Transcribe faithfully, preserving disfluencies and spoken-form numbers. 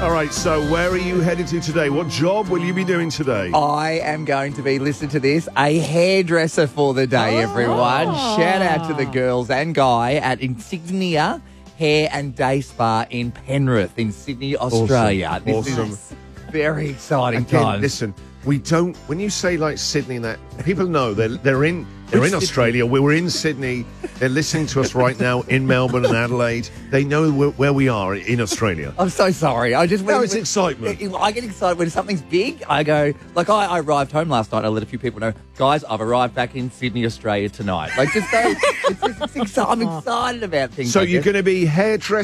All right, so where are you headed to today? What job will you be doing today? I am going to be, listen to this, a hairdresser for the day, everyone. Shout out to the girls and guy at Insignia Hair and Day Spa in Penrith in Sydney, Australia. Awesome. This Awesome. is very exciting Again, times. listen, we don't, when you say like Sydney and that, people know they're, they're in they're in Sydney? Australia. We were in Sydney. They're listening to us right now in Melbourne and Adelaide. They know where, where we are in Australia. I'm so sorry. I just No, when- it's when- excitement. I get excited when something's big. I go, like I, I arrived home last night. I let a few people know, guys, I've arrived back in Sydney, Australia tonight. Like just so, it's, it's, it's exciting. I'm excited about things. So like you're this. going to be hairdressing